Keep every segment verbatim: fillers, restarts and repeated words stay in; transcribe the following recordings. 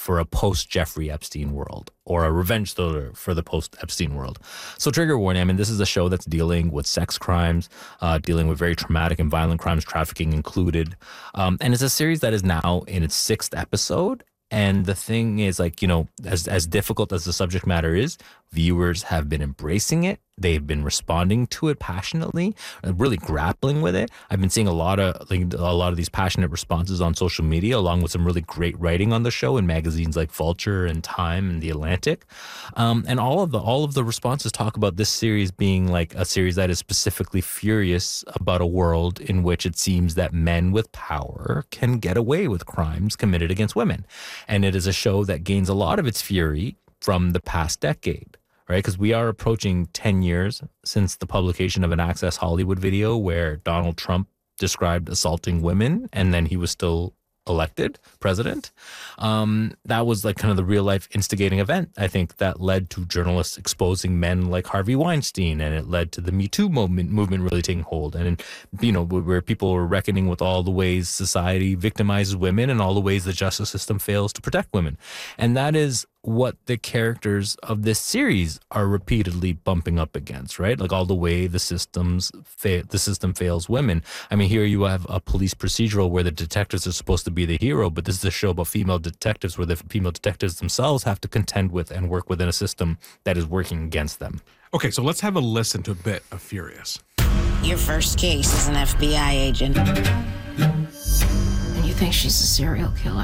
for a post-Jeffrey Epstein world, or a revenge thriller for the post-Epstein world. So trigger warning, I mean, this is a show that's dealing with sex crimes, uh, dealing with very traumatic and violent crimes, trafficking included. Um, and it's a series that is now in its sixth episode. And the thing is, like, you know, as as difficult as the subject matter is, viewers have been embracing it. They've been responding to it passionately, really grappling with it. I've been seeing a lot of like, a lot of these passionate responses on social media, along with some really great writing on the show in magazines like Vulture and Time and The Atlantic. Um, and all of the all of the responses talk about this series being like a series that is specifically furious about a world in which it seems that men with power can get away with crimes committed against women. And it is a show that gains a lot of its fury from the past decade. Right, because we are approaching ten years since the publication of an Access Hollywood video where Donald Trump described assaulting women, and then he was still elected president. Um, that was like kind of the real life instigating event, I think, that led to journalists exposing men like Harvey Weinstein, and it led to the Me Too movement, movement really taking hold. And, you know, where people were reckoning with all the ways society victimizes women and all the ways the justice system fails to protect women. And that is what the characters of this series are repeatedly bumping up against, right? Like all the way the systems fa- the system fails women. I mean, here you have a police procedural where the detectives are supposed to be the hero, but this is a show about female detectives where the female detectives themselves have to contend with and work within a system that is working against them. Okay, so let's have a listen to a bit of Furious. Your first case is an F B I agent. And you think she's a serial killer?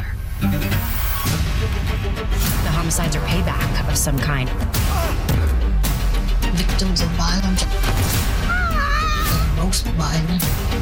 The homicides are payback of some kind. Victims of violence. Most violent.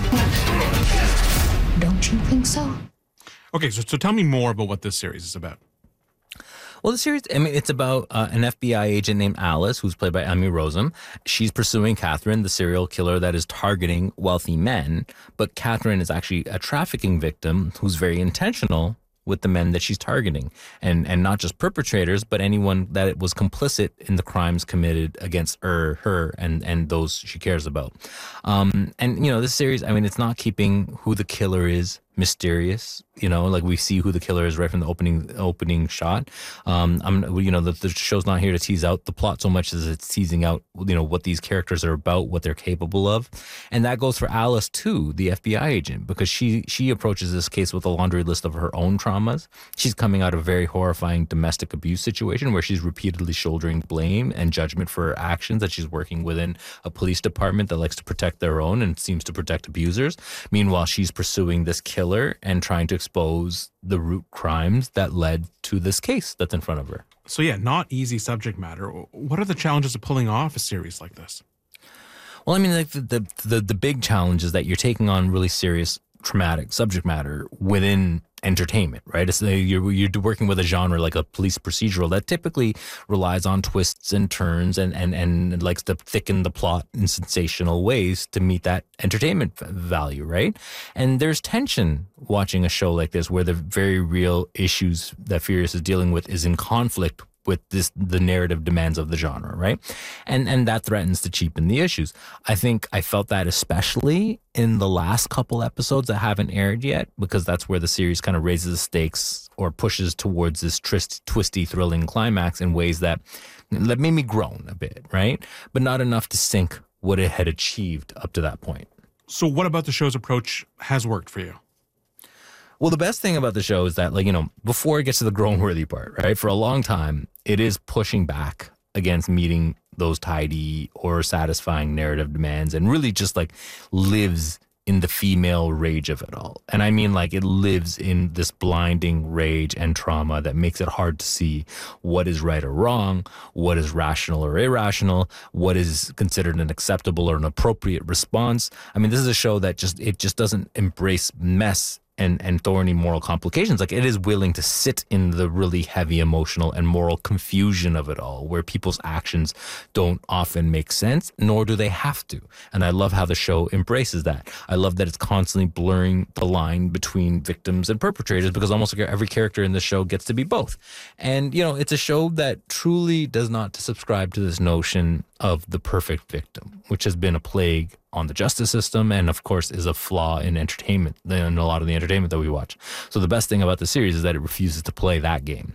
Don't you think so? Okay, so, so tell me more about what this series is about. Well, the series, I mean, it's about uh, an F B I agent named Alice, who's played by Emmy Rossum. She's pursuing Catherine, the serial killer that is targeting wealthy men. But Catherine is actually a trafficking victim who's very intentional with the men that she's targeting, and and not just perpetrators, but anyone that was complicit in the crimes committed against her, her and and those she cares about. Um, and you know, this series, I mean, it's not keeping who the killer is mysterious. You know, like we see who the killer is right from the opening opening shot. Um, I'm, you know, the, the show's not here to tease out the plot so much as it's teasing out, you know, what these characters are about, what they're capable of, and that goes for Alice too, the F B I agent, because she she approaches this case with a laundry list of her own traumas. She's coming out of a very horrifying domestic abuse situation where she's repeatedly shouldering blame and judgment for her actions, that she's working within a police department that likes to protect their own and seems to protect abusers. Meanwhile, she's pursuing this killer and trying to expose the root crimes that led to this case that's in front of her. So yeah, not easy subject matter. What are the challenges of pulling off a series like this? Well, I mean, like the the the, the big challenge is that you're taking on really serious, traumatic subject matter within entertainment, right? It's, you're, you're working with a genre like a police procedural that typically relies on twists and turns and, and, and likes to thicken the plot in sensational ways to meet that entertainment value, right? And there's tension watching a show like this where the very real issues that Furious is dealing with is in conflict with this the narrative demands of the genre, right? And and that threatens to cheapen the issues. I think I felt that especially in the last couple episodes that haven't aired yet, because that's where the series kind of raises the stakes or pushes towards this twist, twisty, thrilling climax in ways that, that made me groan a bit, right? But not enough to sink what it had achieved up to that point. So what about the show's approach has worked for you? Well, the best thing about the show is that, like, you know, before it gets to the groan-worthy part, right, for a long time, it is pushing back against meeting those tidy or satisfying narrative demands and really just, like, lives in the female rage of it all. And I mean, like, it lives in this blinding rage and trauma that makes it hard to see what is right or wrong, what is rational or irrational, what is considered an acceptable or an appropriate response. I mean, this is a show that just, it just doesn't embrace mess and and thorny moral complications. Like, it is willing to sit in the really heavy emotional and moral confusion of it all, where people's actions don't often make sense, nor do they have to. And I love how the show embraces that. I love that it's constantly blurring the line between victims and perpetrators, because almost every character in the show gets to be both. And, you know, it's a show that truly does not subscribe to this notion of the perfect victim, which has been a plague on the justice system and, of course, is a flaw in entertainment, in a lot of the entertainment that we watch. So the best thing about the series is that it refuses to play that game.